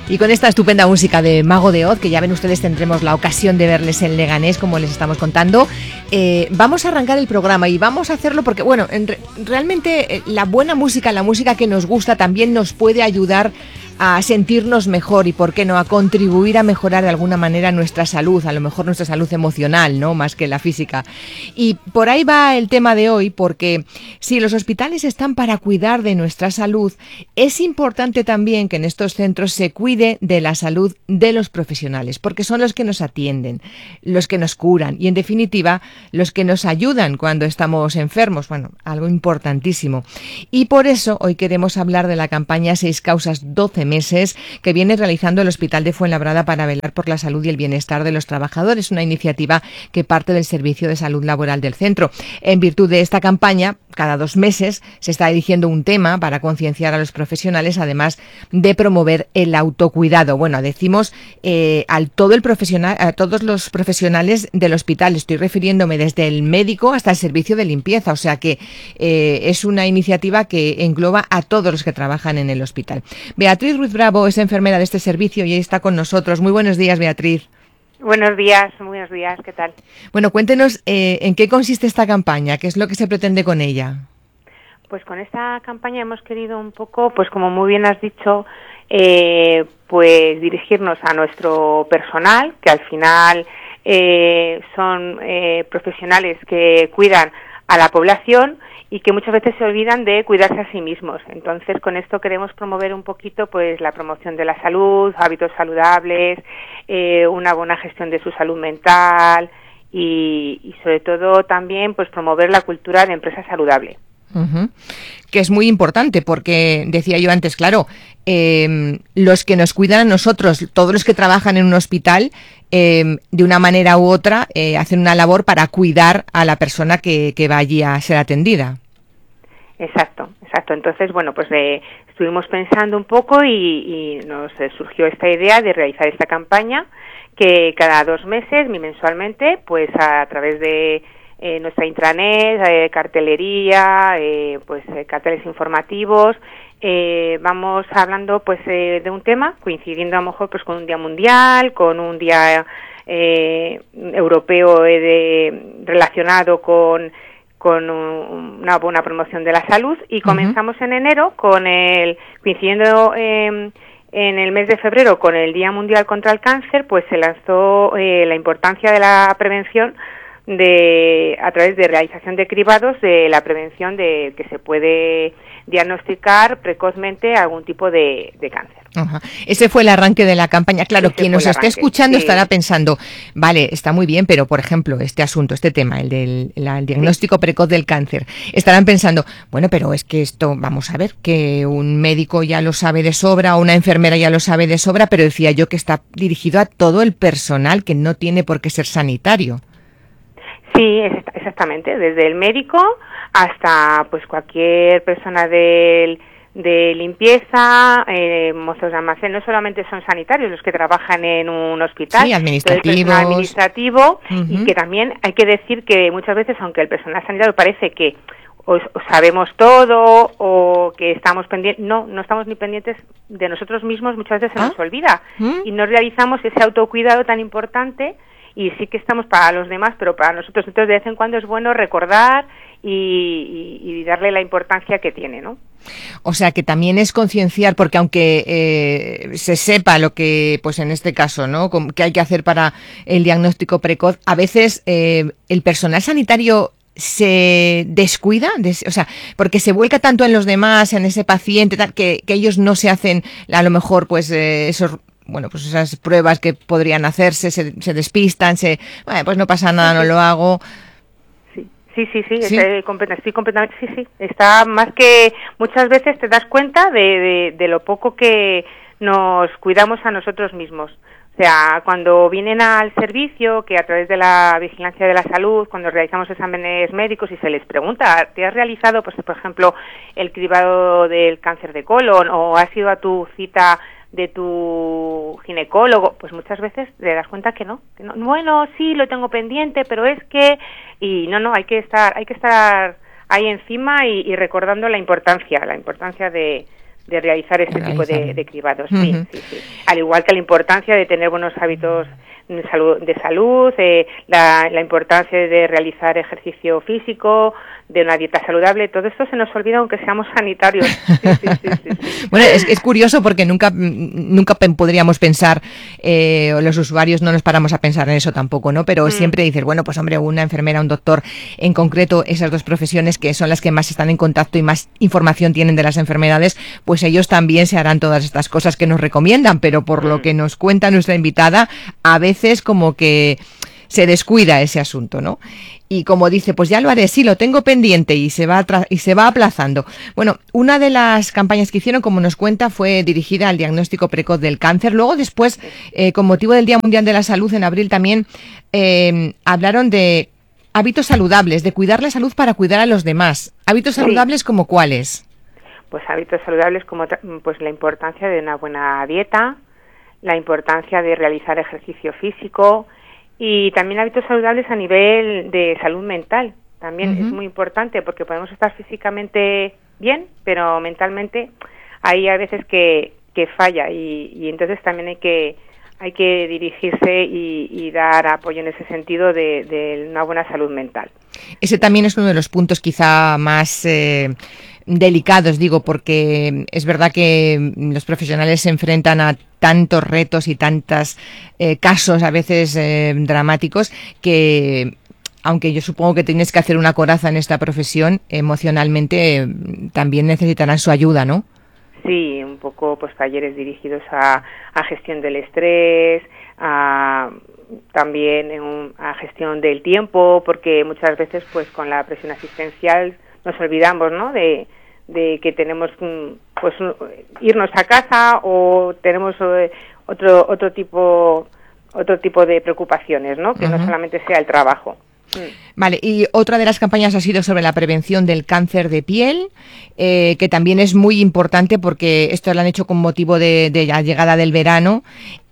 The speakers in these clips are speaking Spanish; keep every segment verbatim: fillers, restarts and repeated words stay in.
Y con esta estupenda música de Mago de Oz, que ya ven ustedes, tendremos la ocasión de verles en Leganés, como les estamos contando, eh, vamos a arrancar el programa y vamos a hacerlo porque, bueno, en re realmente eh, la buena música, la música que nos gusta, también nos puede ayudar a sentirnos mejor y, ¿por qué no?, a contribuir a mejorar de alguna manera nuestra salud, a lo mejor nuestra salud emocional, ¿no?, más que la física. Y por ahí va el tema de hoy, porque si los hospitales están para cuidar de nuestra salud, es importante también que en estos centros se cuide de la salud de los profesionales, porque son los que nos atienden, los que nos curan y, en definitiva, los que nos ayudan cuando estamos enfermos. Bueno, algo importantísimo. Y por eso hoy queremos hablar de la campaña Seis Causas, doce meses que viene realizando el Hospital de Fuenlabrada para velar por la salud y el bienestar de los trabajadores, una iniciativa que parte del Servicio de Salud Laboral del centro. En virtud de esta campaña, cada dos meses se está dirigiendo un tema para concienciar a los profesionales, además de promover el autocuidado. Bueno, decimos eh, al todo el profesional, a todos los profesionales del hospital, estoy refiriéndome desde el médico hasta el servicio de limpieza, o sea que eh, es una iniciativa que engloba a todos los que trabajan en el hospital. Beatriz Ruiz Bravo es enfermera de este servicio y está con nosotros. Muy buenos días, Beatriz. Buenos días, muy buenos días, ¿qué tal? Bueno, cuéntenos eh, en qué consiste esta campaña, qué es lo que se pretende con ella. Pues con esta campaña hemos querido un poco, pues como muy bien has dicho, eh, pues dirigirnos a nuestro personal, que al final eh, son eh, profesionales que cuidan a la población y que muchas veces se olvidan de cuidarse a sí mismos. Entonces, con esto queremos promover un poquito pues la promoción de la salud, hábitos saludables, eh, una buena gestión de su salud mental y, y sobre todo también pues promover la cultura de empresa saludable. Uh-huh. Que es muy importante porque, decía yo antes, claro, eh, los que nos cuidan a nosotros, todos los que trabajan en un hospital, eh, de una manera u otra, eh, hacen una labor para cuidar a la persona que, que va allí a ser atendida. Exacto, exacto. Entonces, bueno, pues eh, estuvimos pensando un poco y, y nos eh, surgió esta idea de realizar esta campaña que cada dos meses, mensualmente, pues a, a través de Eh, nuestra intranet, eh, cartelería, eh, pues eh, carteles informativos, eh, vamos hablando pues eh, de un tema, coincidiendo a lo mejor pues con un día mundial, con un día eh, europeo eh, de, relacionado con con un, una buena promoción de la salud y comenzamos uh-huh. en enero con el coincidiendo eh, en el mes de febrero con el Día Mundial contra el Cáncer, pues se lanzó eh, la importancia de la prevención de a través de realización de cribados de la prevención de que se puede diagnosticar precozmente algún tipo de, de cáncer. Ajá. Ese fue el arranque de la campaña. Claro, Ese quien nos esté escuchando sí. estará pensando, vale, está muy bien, pero por ejemplo, este asunto, este tema, el del la, el diagnóstico sí. precoz del cáncer, estarán pensando, bueno, pero es que esto, vamos a ver, que un médico ya lo sabe de sobra, o una enfermera ya lo sabe de sobra, pero decía yo que está dirigido a todo el personal, que no tiene por qué ser sanitario. Sí, exactamente, desde el médico hasta pues cualquier persona del, de limpieza, eh, mozos de almacén, no solamente son sanitarios los que trabajan en un hospital, sí, administrativos, el personal administrativo uh-huh. y que también hay que decir que muchas veces, aunque el personal sanitario parece que o, o sabemos todo o que estamos pendientes, no, no estamos ni pendientes de nosotros mismos, muchas veces se ¿Ah? nos olvida ¿Mm? y no realizamos ese autocuidado tan importante. Y sí que estamos para los demás, pero para nosotros. Entonces, de vez en cuando es bueno recordar y, y, y darle la importancia que tiene, ¿no? O sea, que también es concienciar, porque aunque eh, se sepa lo que, pues en este caso, ¿no?, que hay que hacer para el diagnóstico precoz, a veces eh, el personal sanitario se descuida, des, o sea, porque se vuelca tanto en los demás, en ese paciente, tal, que, que ellos no se hacen, a lo mejor, pues eh, esos... bueno, pues esas pruebas que podrían hacerse, se, se despistan, se, bueno, pues no pasa nada, no lo hago. Sí, sí, sí, sí, ¿Sí? Estoy, estoy completamente, sí, sí, está más que muchas veces te das cuenta de, de, de lo poco que nos cuidamos a nosotros mismos. O sea, cuando vienen al servicio, que a través de la vigilancia de la salud, cuando realizamos exámenes médicos y se les pregunta, ¿te has realizado, pues por ejemplo, el cribado del cáncer de colon o has ido a tu cita de tu ginecólogo? Pues muchas veces te das cuenta que no, que no, bueno, sí, lo tengo pendiente, pero es que, y no, no, hay que estar, hay que estar ahí encima y, y recordando la importancia, la importancia de, de realizar este Realizarlo. tipo de, de cribados. Uh-huh. Sí, sí, sí. Al igual que la importancia de tener buenos hábitos de salud, de salud eh, la, la importancia de realizar ejercicio físico, de una dieta saludable, todo esto se nos olvida aunque seamos sanitarios. Sí, sí, sí, sí, sí. Bueno, es, es curioso porque nunca nunca podríamos pensar, eh, los usuarios no nos paramos a pensar en eso tampoco, ¿no? Pero mm. siempre dices, bueno, pues hombre, una enfermera, un doctor, en concreto esas dos profesiones que son las que más están en contacto y más información tienen de las enfermedades, pues ellos también se harán todas estas cosas que nos recomiendan, pero por mm. lo que nos cuenta nuestra invitada, a veces como que se descuida ese asunto, ¿no? Y como dice, pues ya lo haré, sí, lo tengo pendiente y se va y se va aplazando. Bueno, una de las campañas que hicieron, como nos cuenta, fue dirigida al diagnóstico precoz del cáncer. Luego después, eh, con motivo del Día Mundial de la Salud, en abril también, eh, hablaron de hábitos saludables, de cuidar la salud para cuidar a los demás. ¿Hábitos saludables sí. como cuáles? Pues hábitos saludables como pues la importancia de una buena dieta, la importancia de realizar ejercicio físico, y también hábitos saludables a nivel de salud mental. También uh-huh. es muy importante porque podemos estar físicamente bien, pero mentalmente hay a veces que, que falla y, y entonces también hay que hay que dirigirse y, y dar apoyo en ese sentido de, de una buena salud mental. Ese también es uno de los puntos quizá más eh, delicados, digo, porque es verdad que los profesionales se enfrentan a tantos retos y tantos eh, casos a veces eh, dramáticos que, aunque yo supongo que tienes que hacer una coraza en esta profesión, emocionalmente eh, también necesitarán su ayuda, ¿no? Sí, un poco pues talleres dirigidos a, a gestión del estrés, a también en un, a gestión del tiempo, porque muchas veces pues con la presión asistencial nos olvidamos, ¿no?, de, de que tenemos pues irnos a casa o tenemos otro otro tipo otro tipo de preocupaciones, ¿no?, que uh-huh. no solamente sea el trabajo. Vale, y otra de las campañas ha sido sobre la prevención del cáncer de piel, eh, que también es muy importante porque esto lo han hecho con motivo de, de la llegada del verano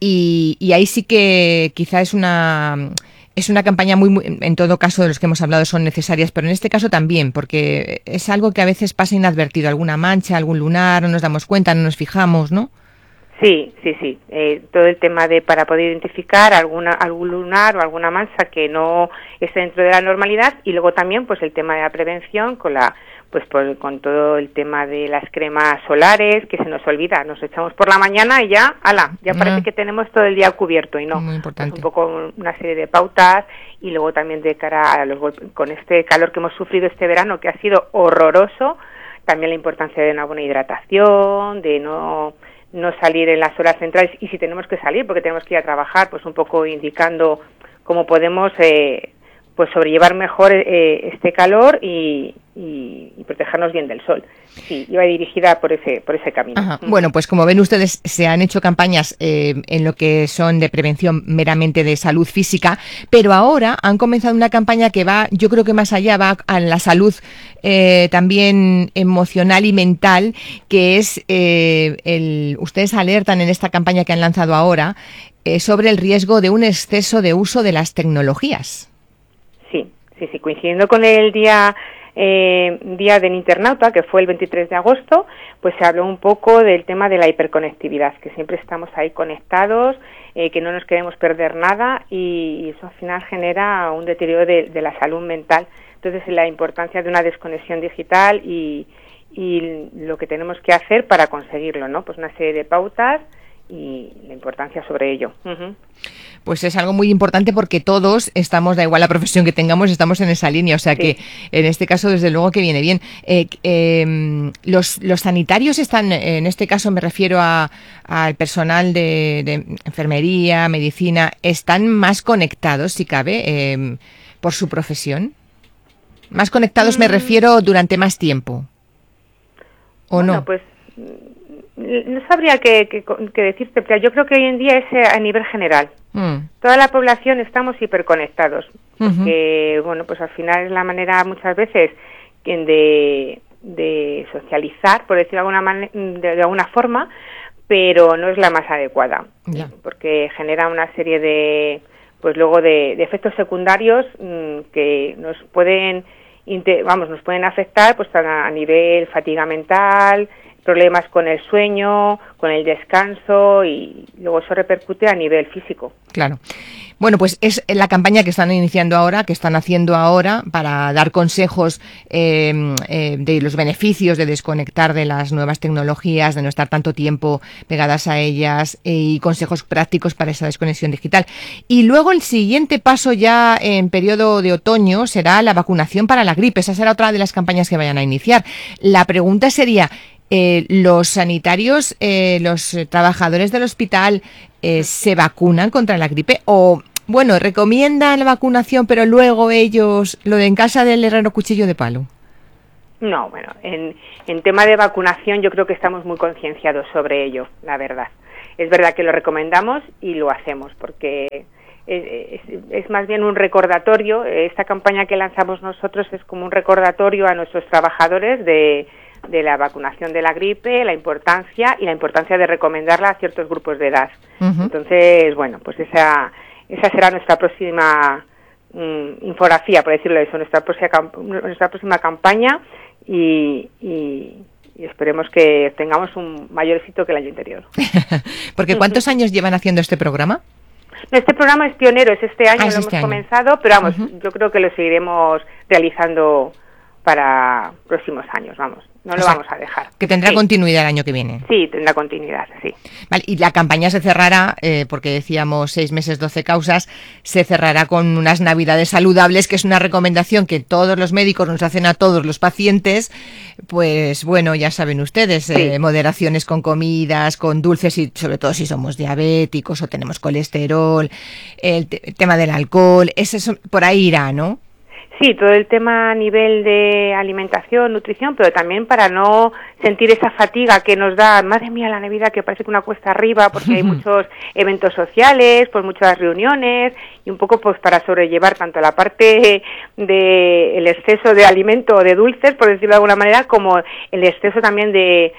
y, y ahí sí que quizá es una... Es una campaña muy, muy, en todo caso, de los que hemos hablado son necesarias, pero en este caso también, porque es algo que a veces pasa inadvertido, alguna mancha, algún lunar, no nos damos cuenta, no nos fijamos, ¿no? Sí, sí, sí. Eh, todo el tema de para poder identificar alguna algún lunar o alguna mancha que no esté dentro de la normalidad y luego también pues el tema de la prevención con la pues por, con todo el tema de las cremas solares que se nos olvida, nos echamos por la mañana y ya, ala, ya uh-huh. parece que tenemos todo el día cubierto y no. Muy importante. Pues un poco una serie de pautas y luego también de cara a los con este calor que hemos sufrido este verano que ha sido horroroso, también la importancia de una buena hidratación, de no no salir en las horas centrales y si tenemos que salir porque tenemos que ir a trabajar, pues un poco indicando cómo podemos eh, pues sobrellevar mejor eh, este calor y, y, y protegernos bien del sol. Sí, iba dirigida por ese por ese camino. Ajá. Bueno, pues como ven ustedes, se han hecho campañas eh, en lo que son de prevención meramente de salud física, pero ahora han comenzado una campaña que va, yo creo que más allá, va a la salud eh, también emocional y mental, que es, eh, el ustedes alertan en esta campaña que han lanzado ahora eh, sobre el riesgo de un exceso de uso de las tecnologías. Sí, sí, sí, coincidiendo con el día... Eh, día del internauta, que fue el veintitrés de agosto, pues se habló un poco del tema de la hiperconectividad, que siempre estamos ahí conectados, eh, que no nos queremos perder nada y, y eso al final genera un deterioro de, de la salud mental. Entonces la importancia de una desconexión digital y, y lo que tenemos que hacer para conseguirlo, ¿no? Pues una serie de pautas y la importancia sobre ello. Uh-huh. Pues es algo muy importante porque todos estamos, da igual la profesión que tengamos, estamos en esa línea, o sea sí. que en este caso desde luego que viene bien. Eh, eh, los, los sanitarios están, en este caso me refiero a al personal de, de enfermería, medicina, ¿están más conectados, si cabe, eh, por su profesión? Más conectados mm. me refiero durante más tiempo, ¿o bueno, no? Pues no sabría qué, qué, qué decirte, pero yo creo que hoy en día es a nivel general. Mm. Toda la población estamos hiperconectados, porque, uh-huh. bueno, pues al final es la manera muchas veces de, de socializar, por decirlo de alguna, man- de, de alguna forma, pero no es la más adecuada, yeah. porque genera una serie de, pues luego de, de efectos secundarios mmm, que nos pueden, inter- vamos, nos pueden afectar, pues a, a nivel fatiga mental, problemas con el sueño, con el descanso, y luego eso repercute a nivel físico. Claro. Bueno, pues es la campaña que están iniciando ahora, que están haciendo ahora para dar consejos eh, eh, de los beneficios de desconectar de las nuevas tecnologías, de no estar tanto tiempo pegadas a ellas, eh, y consejos prácticos para esa desconexión digital. Y luego el siguiente paso ya en periodo de otoño será la vacunación para la gripe. Esa será otra de las campañas que vayan a iniciar. La pregunta sería, Eh, ¿los sanitarios, eh, los trabajadores del hospital eh, se vacunan contra la gripe? O, bueno, recomiendan la vacunación, pero luego ellos, lo de en casa del herrero cuchillo de palo. No, bueno, en, en tema de vacunación yo creo que estamos muy concienciados sobre ello, la verdad. Es verdad que lo recomendamos y lo hacemos, porque es, es, es más bien un recordatorio. Esta campaña que lanzamos nosotros es como un recordatorio a nuestros trabajadores de de la vacunación de la gripe, la importancia y la importancia de recomendarla a ciertos grupos de edad. Uh-huh. Entonces, bueno, pues esa esa será nuestra próxima um, infografía, por decirlo eso, nuestra próxima nuestra próxima campaña, y, y, y esperemos que tengamos un mayor éxito que el año anterior. Porque ¿cuántos años llevan haciendo este programa? Este programa es pionero, es este año, ah, es lo este hemos año. comenzado, pero vamos, uh-huh. yo creo que lo seguiremos realizando para próximos años, vamos, no o lo sea, vamos a dejar. Que tendrá sí. continuidad el año que viene. Sí, tendrá continuidad, sí. Vale, y la campaña se cerrará, eh, porque decíamos seis meses, doce causas, se cerrará con unas navidades saludables, que es una recomendación que todos los médicos nos hacen a todos los pacientes. Pues bueno, ya saben ustedes, sí. eh, moderaciones con comidas, con dulces, y sobre todo si somos diabéticos o tenemos colesterol, el, te- el tema del alcohol, ese es, por ahí irá, ¿no? Sí, todo el tema a nivel de alimentación, nutrición, pero también para no sentir esa fatiga que nos da, madre mía, la Navidad, que parece que una cuesta arriba, porque hay muchos eventos sociales, pues muchas reuniones, y un poco pues para sobrellevar tanto la parte de el exceso de alimento o de dulces, por decirlo de alguna manera, como el exceso también de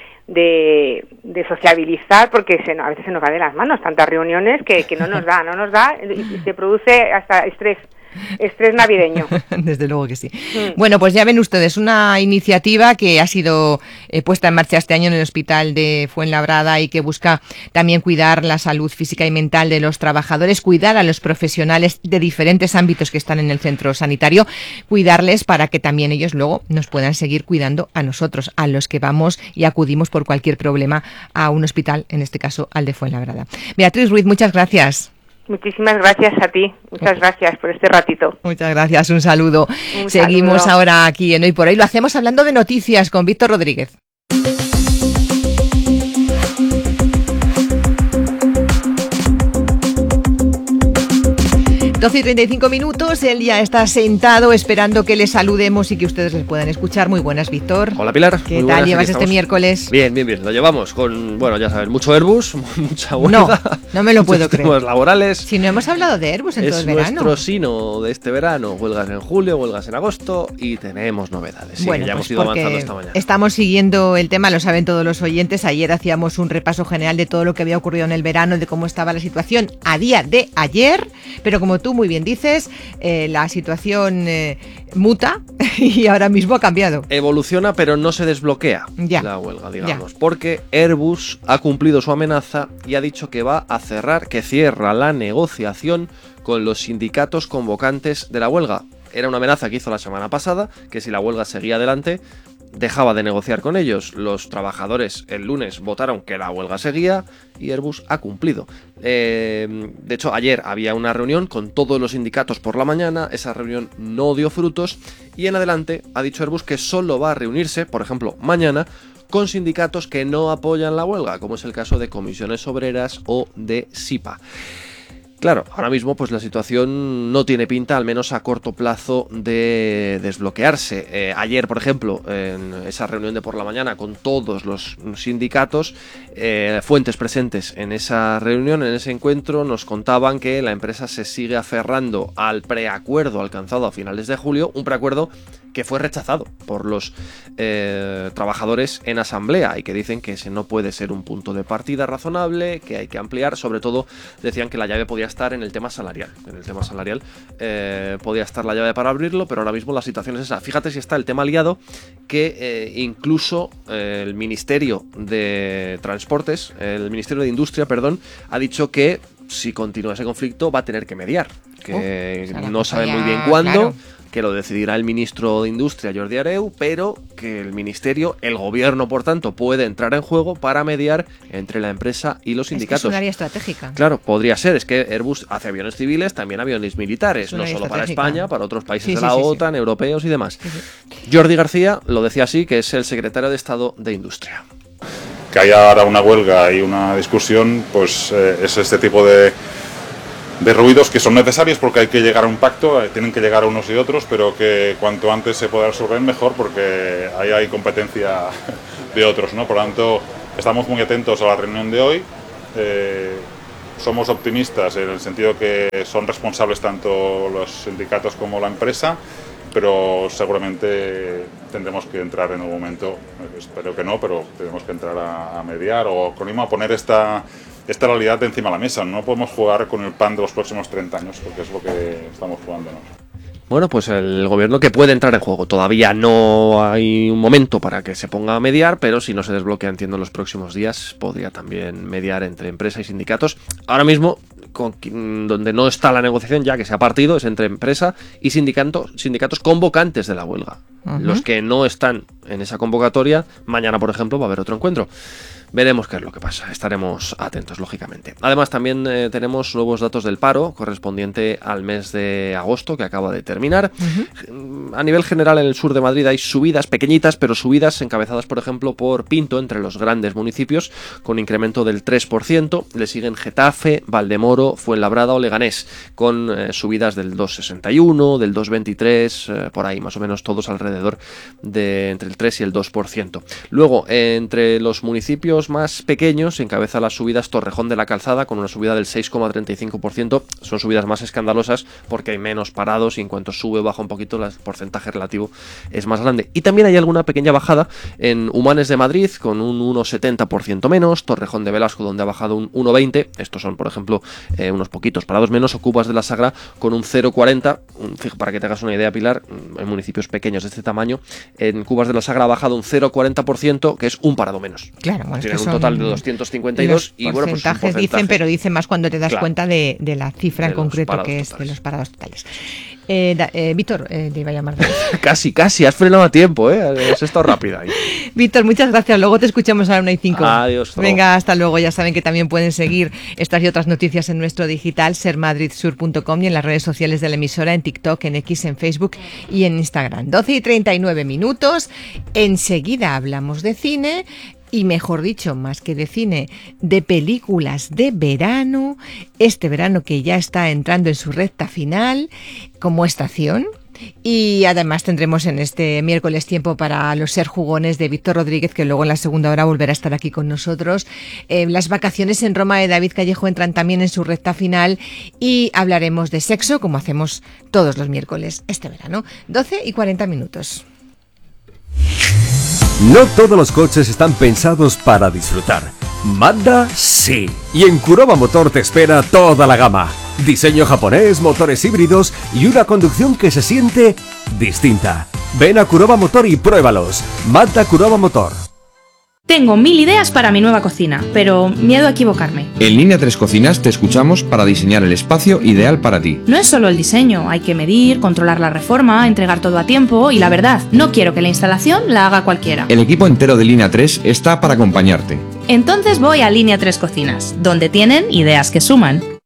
de, de sociabilizar, porque se, a veces se nos va de las manos tantas reuniones que, que no nos da, no nos da, y, y se produce hasta estrés. Estrés navideño. Desde luego que sí. Mm. Bueno, pues ya ven ustedes, una iniciativa que ha sido eh, puesta en marcha este año en el Hospital de Fuenlabrada, y que busca también cuidar la salud física y mental de los trabajadores, cuidar a los profesionales de diferentes ámbitos que están en el centro sanitario, cuidarles para que también ellos luego nos puedan seguir cuidando a nosotros, a los que vamos y acudimos por cualquier problema a un hospital, en este caso al de Fuenlabrada. Beatriz Ruiz, muchas gracias. Muchísimas gracias a ti, muchas gracias por este ratito. Muchas gracias, un saludo. Un Seguimos saludo. ahora aquí en Hoy por Hoy, lo hacemos hablando de noticias con Víctor Rodríguez. doce y treinta y cinco minutos, él ya está sentado esperando que le saludemos y que ustedes les puedan escuchar. Muy buenas, Víctor. Hola, Pilar. ¿Qué Muy tal buenas, llevas aquí este estamos. miércoles? Bien, bien, bien. Lo llevamos con, bueno, ya saben, mucho Airbus, mucha huelga. No, no me lo puedo muchos creer. temas laborales. Si no hemos hablado de Airbus en es todo el verano. nuestro sino de este verano. Huelgas en julio, huelgas en agosto, y tenemos novedades. Sí, Bueno, ya pues hemos ido porque avanzando esta mañana. estamos siguiendo el tema, lo saben todos los oyentes. Ayer hacíamos un repaso general de todo lo que había ocurrido en el verano, de cómo estaba la situación a día de ayer, pero como tú muy bien dices, eh, la situación eh, muta y ahora mismo ha cambiado. Evoluciona, pero no se desbloquea Ya. la huelga, digamos, Ya. porque Airbus ha cumplido su amenaza y ha dicho que va a cerrar, que cierra la negociación con los sindicatos convocantes de la huelga. Era una amenaza que hizo la semana pasada, que si la huelga seguía adelante, dejaba de negociar con ellos. Los trabajadores el lunes votaron que la huelga seguía y Airbus ha cumplido. Eh, de hecho, ayer había una reunión con todos los sindicatos por la mañana, esa reunión no dio frutos y en adelante ha dicho Airbus que solo va a reunirse, por ejemplo, mañana, con sindicatos que no apoyan la huelga, como es el caso de Comisiones Obreras o de SIPA. Claro, ahora mismo pues la situación no tiene pinta, al menos a corto plazo, de desbloquearse. Eh, ayer, por ejemplo, en esa reunión de por la mañana con todos los sindicatos, eh, fuentes presentes en esa reunión, en ese encuentro, nos contaban que la empresa se sigue aferrando al preacuerdo alcanzado a finales de julio, un preacuerdo que fue rechazado por los eh, trabajadores en asamblea y que dicen que ese no puede ser un punto de partida razonable, que hay que ampliar. Sobre todo decían que la llave podía estar en el tema salarial. En el tema salarial eh, podía estar la llave para abrirlo, pero ahora mismo la situación es esa. Fíjate si está el tema liado, que eh, incluso eh, el Ministerio de Transportes, el Ministerio de Industria, perdón, ha dicho que si continúa ese conflicto va a tener que mediar, que oh, o sea, no sabe muy bien cuándo, claro, que lo decidirá el ministro de Industria, Jordi Hereu, pero que el ministerio, el gobierno, por tanto, puede entrar en juego para mediar entre la empresa y los sindicatos. Es, que es un área estratégica. Claro, podría ser. Es que Airbus hace aviones civiles, también aviones militares, no solo para España, para otros países sí, de la sí, OTAN, sí. europeos y demás. Sí, sí. Jordi García lo decía así, que es el secretario de Estado de Industria. Que haya ahora una huelga y una discusión, pues eh, es este tipo de... de ruidos que son necesarios porque hay que llegar a un pacto, tienen que llegar unos y otros, pero que cuanto antes se pueda resolver mejor porque ahí hay competencia de otros, ¿no? Por lo tanto, estamos muy atentos a la reunión de hoy. Eh, somos optimistas en el sentido que son responsables tanto los sindicatos como la empresa, pero seguramente tendremos que entrar en un momento, espero que no, pero tenemos que entrar a, a mediar o con a poner esta... esta realidad encima de la mesa. No podemos jugar con el pan de los próximos treinta años, porque es lo que estamos jugándonos. Bueno, pues el gobierno que puede entrar en juego. Todavía no hay un momento para que se ponga a mediar, pero si no se desbloquea, entiendo, en los próximos días, podría también mediar entre empresa y sindicatos. Ahora mismo, con, donde no está la negociación, ya que se ha partido, es entre empresa y sindicatos, sindicatos convocantes de la huelga. Uh-huh. Los que no están en esa convocatoria, mañana, por ejemplo, va a haber otro encuentro. Veremos qué es lo que pasa, estaremos atentos, lógicamente. Además, también eh, tenemos nuevos datos del paro correspondiente al mes de agosto, que acaba de terminar. Uh-huh. A nivel general, en el sur de Madrid hay subidas pequeñitas, pero subidas encabezadas, por ejemplo, por Pinto, entre los grandes municipios, con incremento del tres por ciento. Le siguen Getafe, Valdemoro, Fuenlabrada o Leganés, con eh, subidas del dos coma sesenta y uno, del dos coma veintitrés, eh, por ahí, más o menos todos alrededor de entre el tres y el dos por ciento. Luego, eh, entre los municipios más pequeños encabeza las subidas Torrejón de la Calzada con una subida del seis coma treinta y cinco por ciento. Son subidas más escandalosas porque hay menos parados y en cuanto sube o baja un poquito el porcentaje relativo es más grande. Y también hay alguna pequeña bajada en Humanes de Madrid con un uno coma setenta por ciento menos, Torrejón de Velasco donde ha bajado un uno coma veinte por ciento, estos son por ejemplo eh, unos poquitos parados menos, o Cubas de la Sagra con un cero coma cuarenta por ciento. Para que te hagas una idea, Pilar, en municipios pequeños de este tamaño, en Cubas de la Sagra ha bajado un cero coma cuarenta por ciento, que es un parado menos. Claro, bueno, tienen un total de doscientos cincuenta y dos y, y bueno, pues porcentajes dicen, pero dicen más cuando te das claro, cuenta de, de la cifra en concreto que es totales. De los parados totales. Eh, da, eh, Víctor, eh, te iba a llamar. casi, casi, has frenado a tiempo, ¿eh? Has estado rápida ahí. Víctor, muchas gracias. Luego te escuchamos a la una y cinco. Adiós. Hasta Venga, luego. Hasta luego. Ya saben que también pueden seguir estas y otras noticias en nuestro digital, ser madrid sur punto com, y en las redes sociales de la emisora, en TikTok, en X, en Facebook y en Instagram. doce y treinta y nueve minutos. Enseguida hablamos de cine. Y mejor dicho, más que de cine, de películas de verano, este verano que ya está entrando en su recta final como estación. Y además tendremos en este miércoles tiempo para los ser jugones de Víctor Rodríguez, que luego en la segunda hora volverá a estar aquí con nosotros. Eh, las vacaciones en Roma de David Callejo entran también en su recta final y hablaremos de sexo, como hacemos todos los miércoles este verano. doce y cuarenta minutos. No todos los coches están pensados para disfrutar. Mazda sí. Y en Kuroba Motor te espera toda la gama. Diseño japonés, motores híbridos y una conducción que se siente distinta. Ven a Kuroba Motor y pruébalos. Mazda Kuroba Motor. Tengo mil ideas para mi nueva cocina, pero miedo a equivocarme. En Línea tres Cocinas te escuchamos para diseñar el espacio ideal para ti. No es solo el diseño, hay que medir, controlar la reforma, entregar todo a tiempo y la verdad, no quiero que la instalación la haga cualquiera. El equipo entero de Línea tres está para acompañarte. Entonces voy a Línea tres Cocinas, donde tienen ideas que suman.